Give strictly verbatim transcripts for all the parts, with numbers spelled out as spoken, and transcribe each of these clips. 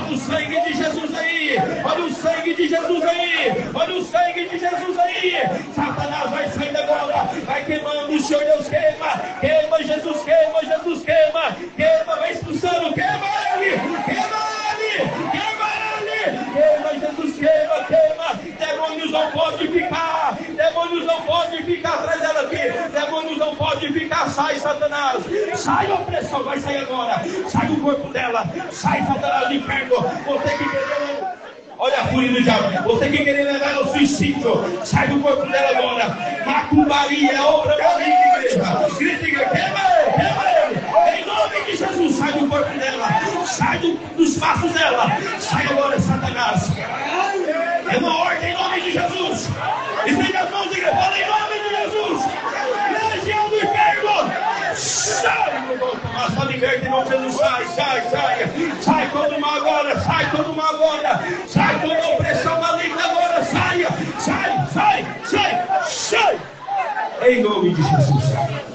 Bota o sangue de Jesus aí. Olha o sangue de Jesus aí. Olha o sangue de Jesus aí. Satanás vai saindo agora. Vai queimando. O Senhor Deus queima. Queima, Jesus queima. Jesus queima. Queima, vai expulsando. Queima ele. Queima ele. Queima ele. Queima, Jesus queima. Queima. Demônios não podem ficar. Demônios não podem ficar atrás dela aqui. Demônios não podem ficar. Sai, Satanás. Sai, opressão. Vai sair agora. Sai do corpo dela. Sai, Satanás, do inferno. Você que querer. Olha a fúria do diabo. Você que querer levar ela ao suicídio. Sai do corpo dela agora. Macumbaria é obra maligna, igreja. Grita, igreja. Queima ele. Queima ele. Em nome de Jesus. Sai do corpo dela. Sai do, dos passos dela. Sai agora, Satanás. É uma ordem em nome de Jesus. Estende as mãos, igreja. Fala em nome de Jesus. Legião do inferno. Sai, meu irmão Tomás, só liberta em nome de Jesus. Sai, sai, sai. Sai todo mal agora, sai todo mal agora. Sai toda opressão maligna agora. Saia, sai, sai, sai, sai. Em nome de Jesus.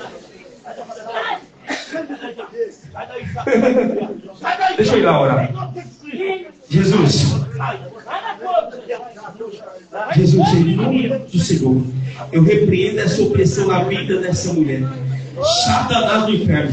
Deixa eu ir lá orar. Jesus. Jesus, em nome do Senhor, eu repreendo essa opressão na vida dessa mulher. Satanás do inferno.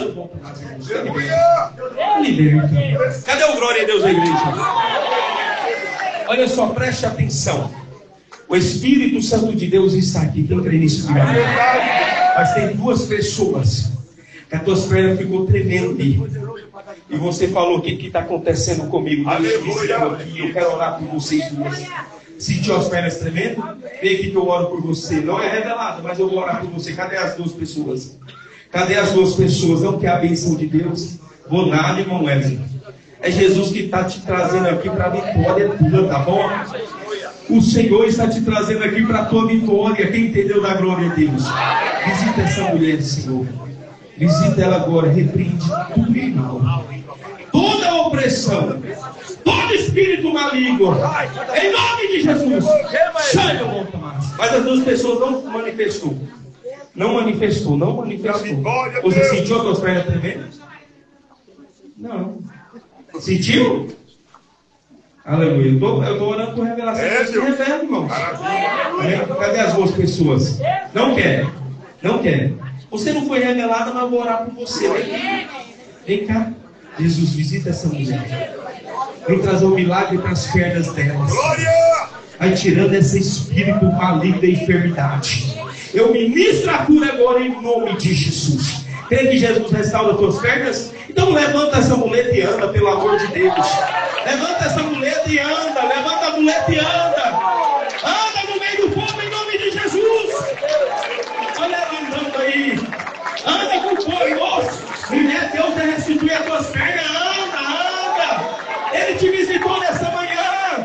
Liberta. Cadê o glória a Deus da igreja? Olha só, preste atenção. O Espírito Santo de Deus está aqui. Quem crê nisso? Mas tem duas pessoas que as tuas pernas ficou tremendo ali. E você falou: o que está acontecendo comigo? Aleluia. Eu quero orar por vocês duas. Sentiu as pernas tremendo? Vem aqui que eu oro por você. Não é revelado, mas eu vou orar por você. Cadê as duas pessoas? Cadê as duas pessoas? Não quer a bênção de Deus? Vou nada, irmão Wesley. É Jesus que está te trazendo aqui para a vitória tua, tá bom? O Senhor está te trazendo aqui para a tua vitória. Quem entendeu da glória de Deus? Visita essa mulher, Senhor. Visita ela agora. Repreende tudo, irmão. Toda a opressão, todo espírito maligno, em nome de Jesus, sai, meu irmão Tomás. Mas as duas pessoas não manifestou. Não manifestou, não manifestou. Você sentiu as tuas pernas tremendo? Não. Sentiu? Aleluia. Eu estou orando por revelação. É, Deus revela, irmão. Cadê as duas pessoas? Não quer. Não quer. Você não foi revelada, mas eu vou orar por você. Vem, Vem cá. Jesus, visita essa mulher. Vem trazer um milagre para as pernas delas. Vai tirando esse espírito maligno da enfermidade. Eu ministro a cura agora em nome de Jesus. Crê que Jesus restaura as tuas pernas? Então levanta essa muleta e anda, pelo amor de Deus. Levanta essa muleta e anda. Levanta a muleta e anda. Anda no meio do povo em nome de Jesus. Olha ela andando aí. Anda com fome, moço. Mulher, Deus vai restituir as tuas pernas. Anda, anda. Ele te visitou nessa manhã.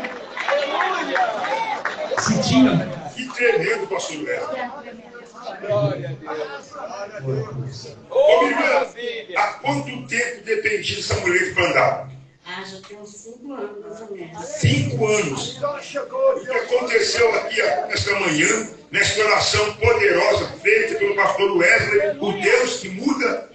Sentia? Que tremendo, pastor Léo. Glória a Deus. Ô, minha irmã, há quanto tempo dependia dessa mulher para andar? Ah, já tem uns cinco anos, mais ou menos. Cinco anos. O que aconteceu aqui nesta manhã, nesta oração poderosa feita pelo pastor Wesley, o Deus que muda